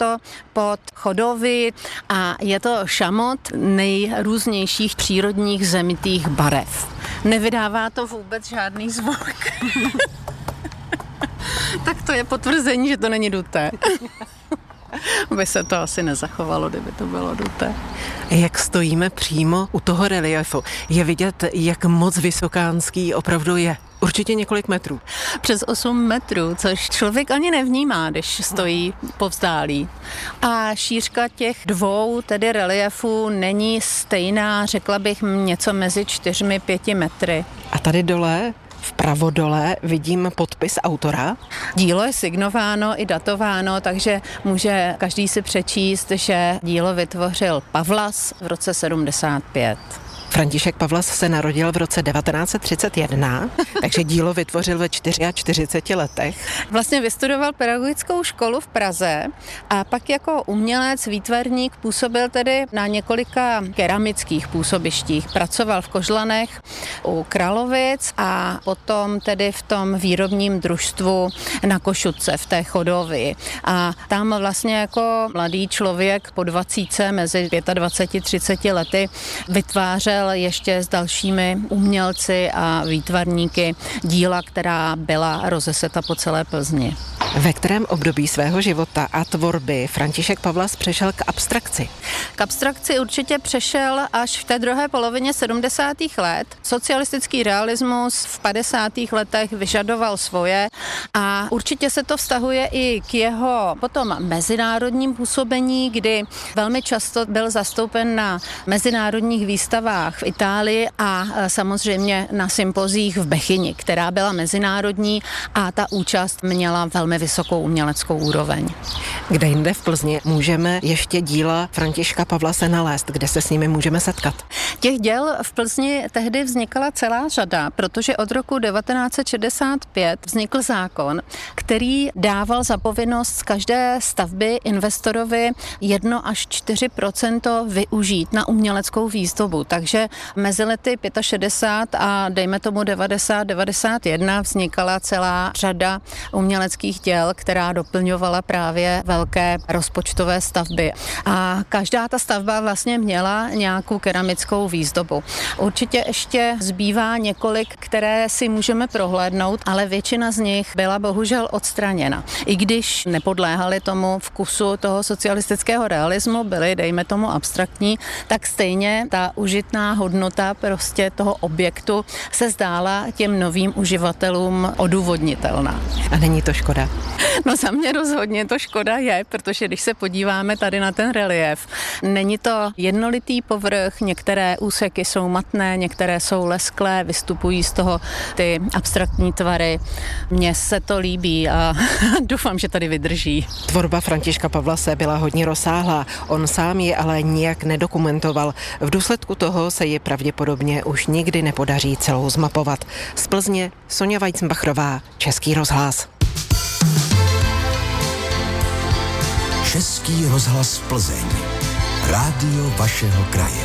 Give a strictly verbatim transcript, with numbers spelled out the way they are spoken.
to pod Chodovy a je to šamot nejrůznějších přírodních zemitých barev. Nevydává to vůbec žádný zvuk. Tak to je potvrzení, že to není duté. By se to asi nezachovalo, kdyby to bylo duté. Jak stojíme přímo u toho reliefu, je vidět, jak moc vysokánský opravdu je. Určitě několik metrů. Přes osm metrů, což člověk ani nevnímá, když stojí povzdálí. A šířka těch dvou, tedy reliefů, není stejná, řekla bych něco mezi čtyřmi, pěti metry. A tady dole, vpravo dole, vidím podpis autora. Dílo je signováno i datováno, takže může každý si přečíst, že dílo vytvořil Pavlas v roce sedmdesát pět. František Pavlas se narodil v roce devatenáct set třicet jedna, takže dílo vytvořil ve čtyřiceti čtyřech letech. Vlastně vystudoval pedagogickou školu v Praze a pak jako umělec, výtvarník působil tedy na několika keramických působištích. Pracoval v Kožlanech u Kralovic a potom tedy v tom výrobním družstvu na Košutce v té Chodovii. A tam vlastně jako mladý člověk po dvacítce mezi dvaceti pěti třiceti lety vytvářel ještě s dalšími umělci a výtvarníky díla, která byla rozeseta po celé Plzni. Ve kterém období svého života a tvorby František Pavlas přešel k abstrakci? K abstrakci určitě přešel až v té druhé polovině sedmdesátých let. Socialistický realismus v padesátých letech vyžadoval svoje a určitě se to vztahuje i k jeho potom mezinárodním působení, kdy velmi často byl zastoupen na mezinárodních výstavách v Itálii a samozřejmě na sympozích v Bechyni, která byla mezinárodní a ta účast měla velmi vysokou uměleckou úroveň. Kde jinde v Plzni můžeme ještě díla Františka Pavlase nalézt, kde se s nimi můžeme setkat? Těch děl v Plzni tehdy vznikala celá řada, protože od roku devatenáct set šedesát pět vznikl zákon, který dával za povinnost z každé stavby investorovi jedno až čtyři procenta využít na uměleckou výzdobu. Takže mezi lety šedesát pět a dejme tomu devadesát devadesát jedna vznikala celá řada uměleckých děl, která doplňovala právě velké rozpočtové stavby. A každá ta stavba vlastně měla nějakou keramickou výzdobu. Určitě ještě zbývá několik, které si můžeme prohlédnout, ale většina z nich byla bohužel odstraněna. I když nepodléhaly tomu vkusu toho socialistického realismu, byly, dejme tomu, abstraktní, tak stejně ta užitná hodnota prostě toho objektu se zdála těm novým uživatelům odůvodnitelná. A není to škoda? No za mě rozhodně to škoda je, protože když se podíváme tady na ten relief, není to jednolitý povrch, některé úseky jsou matné, některé jsou lesklé, vystupují z toho ty abstraktní tvary. Mně se to líbí a doufám, že tady vydrží. Tvorba Františka Pavlase byla hodně rozsáhlá, on sám ji ale nijak nedokumentoval. V důsledku toho se ji pravděpodobně už nikdy nepodaří celou zmapovat. Z Plzně Sonja Weizenbachrová, Český rozhlas. Český rozhlas Plzeň. Rádio vašeho kraje.